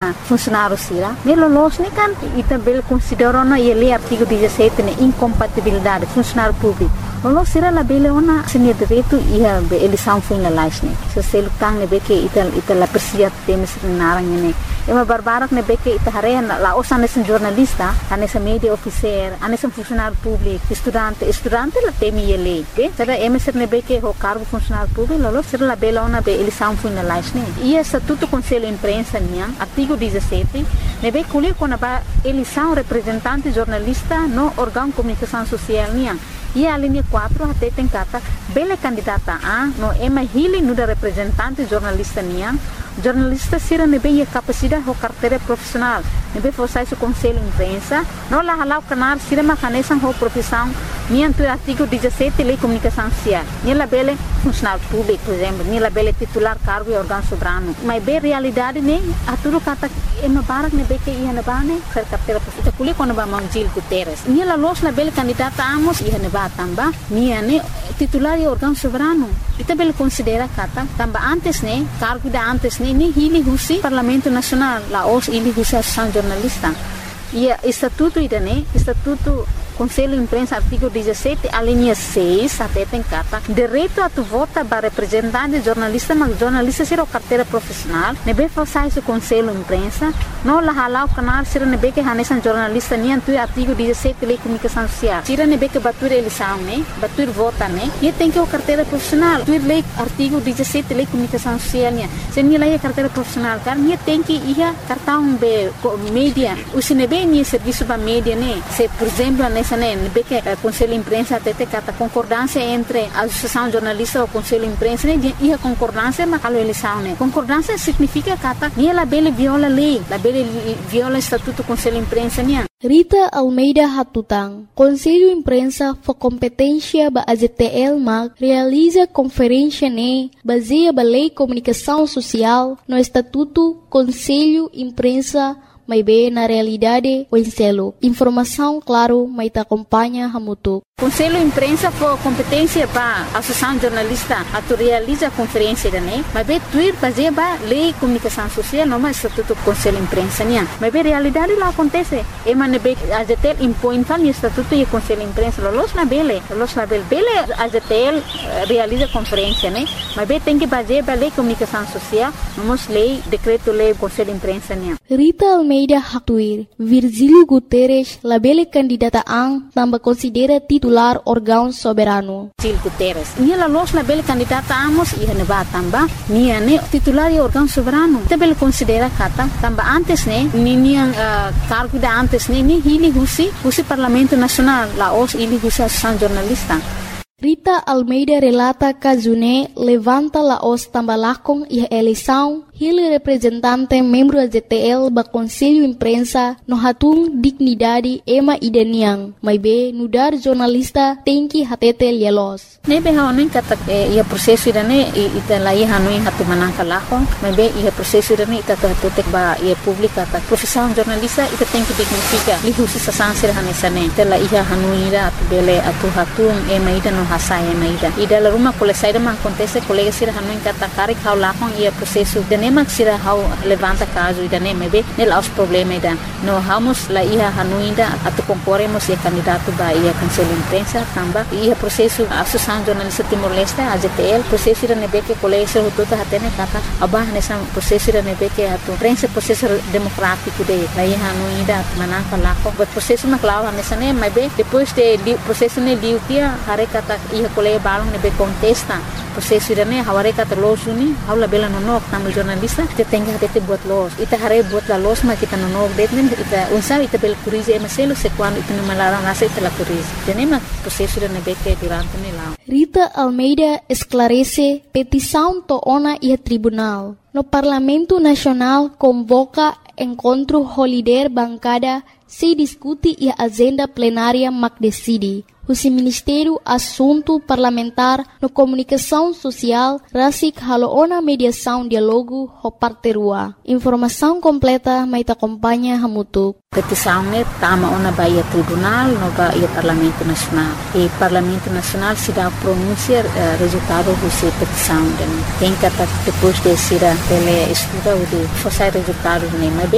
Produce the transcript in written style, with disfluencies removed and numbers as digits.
funcionário sira. Nelo los ni kan ita bel considero na ele artigo 17 ne incompatibilidade funcionário público. Lolo sira la bele ona senia direito ia be eleição foi na laisne. Se selu tang ne beke ita la persia temes narang ne. Ema barbarak ne beke ita hare la osan nesen jornalista, anesa media officer, anesa funcionário público, estudante la temi ele. Be, será emeser ne beke ho cargo funcionário público, lolo sira la bele ona be eleição foi na laisne. Ia estatuto conselho imprensa niang artigo 17 ne be kulir kona ba eleição representante jornalista no órgão comunicação social niang. E a linha 4 até tem kata bela candidata a no ema hili nuda representante jornalista niang jornalista sira nebe capacidade ho carteira profissional nebe fossai su conselho imprensa no la halau canar sira macanesan ho profissão niang tu artigo 17 lei comunicação social nela bele funcionário público por exemplo nela bele titular cargo e órgão soberano mas be realidade ne aturu kata ema barak nebe que ia na bane ser carteira profissional kuli quando ba Gil Guterres nela los na bele candidata amos ia na tamba nia ne titular e órgão soberano ita bele considera kata tamba antes ne cargo da antes ne ni hili husi Parlamento Nacional la os hili husi associação jornalista e estatuto idane estatuto Conselho Imprensa, artigo 17, a linha 6, até tem carta. Direito a tu vota para representante jornalista, mas jornalista será carteira profissional. Nebe façai o Conselho Imprensa. Não la halau canal, será nebe que hanesan jornalista, nem tu artigo 17, lei comunicação social. Será nebe que batur eleição, né? Batur vota, né? E tem que o carteira profissional. Tu lei artigo 17, lei comunicação social, né? Se nem lei carteira profissional, cara, nem tem que ir cartão be mídia. O se nebe nem serviço para mídia, né? Se, por exemplo, nessa que Conselho Imprensa até tem a concordância entre a Associação Jornalista e o Conselho Imprensa e a concordância mas a eleição né concordância significa que ela bele viola a lei la bele viola o estatuto do Conselho Imprensa né Rita Almeida Hatutang, Conselho Imprensa for competência ba AZTL mag realiza conferência ne baseia ba lei comunicação social no estatuto Conselho Imprensa may be na realidade o enselo. Informação, claro, may te acompanha hamutuk. Conselho Imprensa for competência para a Associação Jornalista a tu realiza a conferência da né mas be tuir fazer ba lei comunicação social não mas estatuto Conselho Imprensa né mas be realidade lá acontece e man be AZTL impõe tal estatuto e Conselho Imprensa los na bele AZTL realiza conferência né mas be tem que fazer ba lei comunicação social não lei decreto lei Conselho Imprensa né Rita Almeida Hatuir Virgílio Guterres labele candidata ang tamba considera titular órgão soberano. Gil Guterres. Nia la los na bele candidata amos e ne ba tamba. Nia ne titular e órgão soberano. Te bele considera kata tamba antes ne nia cargo da antes ne ni hili husi Parlamento Nacional la os hili husi associação jornalista. Rita Almeida relata Kazune levanta la os tambalakong e eleição hili representante membro AZTL ba Conselho Imprensa no hatung dignidade ema idaniang may be nudar jornalista tem que hatete lielos. Nebe haonin kata ia proseso idane ita lai hanui hatu manangka lakong may be ia proseso idane ita tutek ba ia publika ta profissão jornalista ita tem que dignifica lihusi sa sansir hanesane ita la ia hanui ida bele atu hatung ema ida no hasaya na ida la ruma kole saida man acontece colega sira hanui kata karik hau lakong ia proseso idane mak sira hau levanta caso idane mebe nel aos problema ida no hamos la ia hanuinda atu concorremos e candidato ba ia Conselho Imprensa tamba ia processo Associação Jornalista Timor-Leste AZTL processo ida nebe que colega sira hututa hatene kata abah nessa processo ida nebe que atu prensa processo democrático de la ia hanuinda manangka lako but processo maklawa nessa ne mebe depois de processo ne diutia hare kata ia colega balong nebe contesta processo ida ne haware kata losuni haula bela no tamu jornalista kita tengah dete buat los ita hare buat la los ma kita no detnen ita unsa ita bel kurize emaselo se quando ita no malarang asa ita la kurize tenema processo da nebeke durante ne lá Rita Almeida esclarece petição to ona e tribunal no Parlamento Nacional convoca encontro holiday bancada se discute e agenda plenária mac decide o Ministério Assunto Parlamentar no Comunicação Social rasik haloona mediação diálogo ho parterua. Informação completa may te acompanha hamutuk. Petição ne tama ona ba ia tribunal no ba ia Parlamento Nacional. E Parlamento Nacional se dá pronunciar resultado do se petição den. Tem que depois de ser ele estuda o de forçar resultado ne